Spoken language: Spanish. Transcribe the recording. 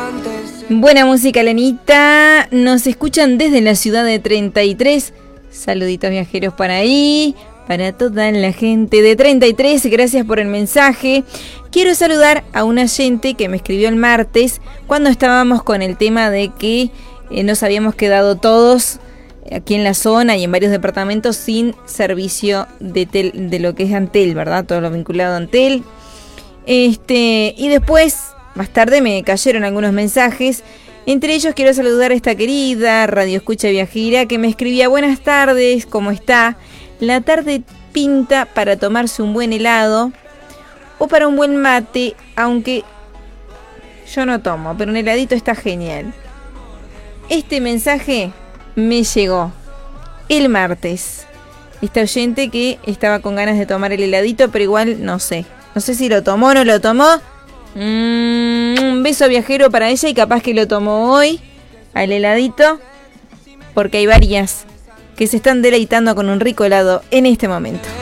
Buena música, Lenita. Nos escuchan desde la ciudad de 33. Saluditos viajeros para ahí, para toda la gente de 33. Gracias por el mensaje. Quiero saludar a una oyente que me escribió el martes cuando estábamos con el tema de que nos habíamos quedado todos aquí en la zona y en varios departamentos sin servicio de lo que es Antel, ¿verdad? Todo lo vinculado a Antel. Y después, más tarde, me cayeron algunos mensajes. Entre ellos quiero saludar a esta querida Radio Escucha Viajera que me escribía: buenas tardes, ¿cómo está? La tarde pinta para tomarse un buen helado o para un buen mate, aunque yo no tomo, pero un heladito está genial. Este mensaje me llegó el martes. Esta oyente que estaba con ganas de tomar el heladito, pero igual no sé si lo tomó o no lo tomó. Un beso viajero para ella y capaz que lo tomó hoy al heladito, porque hay varias que se están deleitando con un rico helado en este momento.